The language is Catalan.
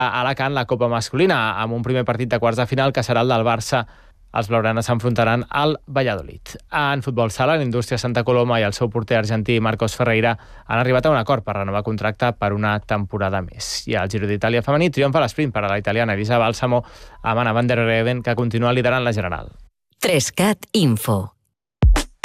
a Alacant la Copa masculina, amb un primer partit de quarts de final que serà el del Barça. Els blaugranes s'enfrontaran al Valladolid. En futbol sala, l'Indústria Santa Coloma i el seu porter argentí Marcos Ferreira han arribat a un acord per renovar contracte per una temporada més. I al Giro d'Itàlia femení triomfa l'esprint per a la italiana Elisa Balsamo amb Anna van der Breggen, que continua liderant la general. 3cat Info.